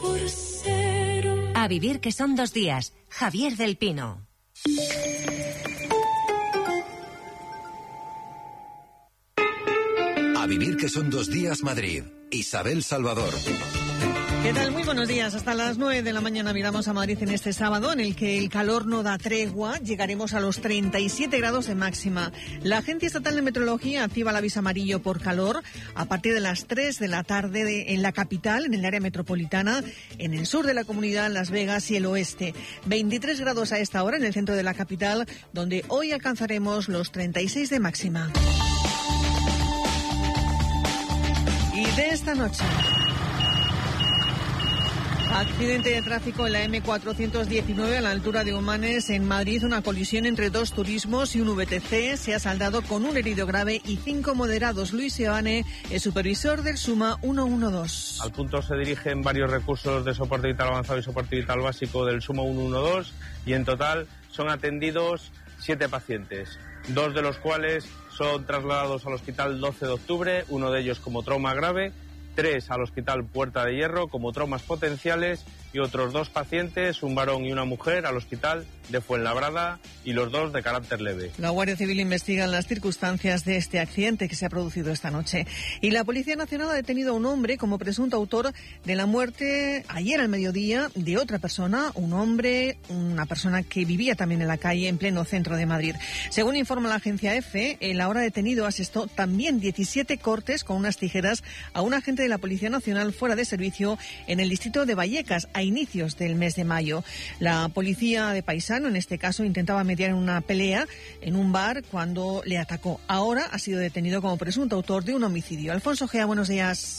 A vivir que son 2 días. Javier del Pino. A vivir que son 2 días Madrid. Isabel Salvador. ¿Qué tal? Muy buenos días. Hasta las 9 de la mañana miramos a Madrid en este sábado, en el que el calor no da tregua. Llegaremos a los 37 grados de máxima. La Agencia Estatal de Meteorología activa el aviso amarillo por calor a partir de las 3 de la tarde en la capital, en el área metropolitana, en el sur de la comunidad, Las Vegas y el oeste. 23 grados a esta hora en el centro de la capital, donde hoy alcanzaremos los 36 de máxima. Y de esta noche... Accidente de tráfico en la M419 a la altura de Humanes, en Madrid. Una colisión entre 2 turismos y un VTC se ha saldado con un herido grave y 5 moderados. Luis Seoane, el supervisor del SUMA 112. Al punto se dirigen varios recursos de soporte vital avanzado y soporte vital básico del SUMA 112 y en total son atendidos 7 pacientes, 2 de los cuales son trasladados al hospital 12 de octubre, uno de ellos como trauma grave, 3 al Hospital Puerta de Hierro como traumas potenciales y otros 2 pacientes, un varón y una mujer, al Hospital de Fuenlabrada y los 2 de carácter leve. La Guardia Civil investiga las circunstancias de este accidente que se ha producido esta noche. Y la Policía Nacional ha detenido a un hombre como presunto autor de la muerte ayer al mediodía de otra persona, un hombre, una persona que vivía también en la calle en pleno centro de Madrid. Según informa la agencia EFE, el ahora detenido asestó también 17 cortes con unas tijeras a un agente de la Policía Nacional fuera de servicio en el distrito de Vallecas a inicios del mes de mayo. La policía de Paisano, en este caso, intentaba mediar en una pelea en un bar cuando le atacó. Ahora ha sido detenido como presunto autor de un homicidio. Alfonso Gea, buenos días.